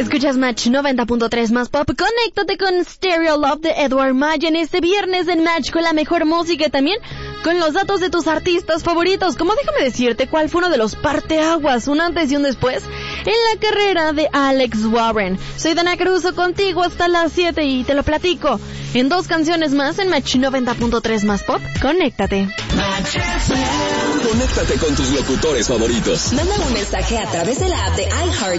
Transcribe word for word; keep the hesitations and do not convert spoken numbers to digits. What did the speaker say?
Escuchas Match noventa punto tres más pop. Conéctate con Stereo Love de Edward Mayen este viernes en Match con la mejor música y también con los datos de tus artistas favoritos. Como déjame decirte cuál fue uno de los parteaguas, un antes y un después en la carrera de Alex Warren. Soy Dana Caruso contigo hasta las siete y te lo platico en dos canciones más en Match noventa punto tres más pop. Conéctate. Conéctate con tus locutores favoritos. Manda un mensaje a través de la app de iHeart